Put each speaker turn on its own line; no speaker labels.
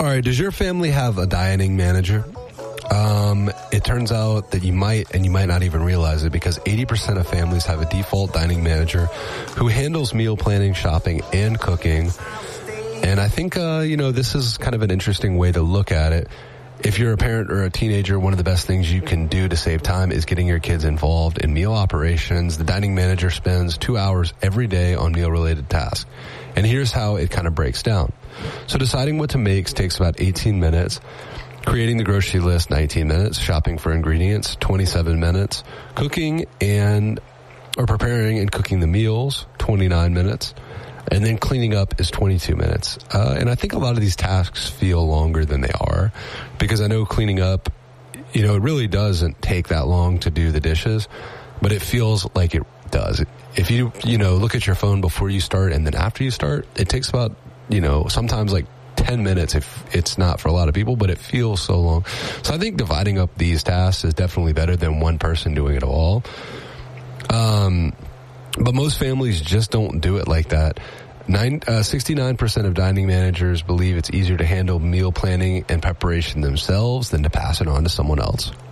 All right, does your family have a dining manager? It turns out that you might, and you might not even realize it, because 80% of families have a default dining manager who handles meal planning, shopping, and cooking. And I think, this is kind of an interesting way to look at it. If you're a parent or a teenager, one of the best things you can do to save time is getting your kids involved in meal operations. The dining manager spends 2 hours every day on meal-related tasks. And here's how it kind of breaks down. So deciding what to make takes about 18 minutes. Creating the grocery list, 19 minutes. Shopping for ingredients, 27 minutes. Cooking or preparing and cooking the meals, 29 minutes. And then cleaning up is 22 minutes. And I think a lot of these tasks feel longer than they are, because I know cleaning up, it really doesn't take that long to do the dishes, but it feels like it does. If you look at your phone before you start and then after you start, it takes about, sometimes like 10 minutes if it's not for a lot of people, but it feels so long. So I think dividing up these tasks is definitely better than one person doing it all. But most families just don't do it like that. 69% of dining managers believe it's easier to handle meal planning and preparation themselves than to pass it on to someone else.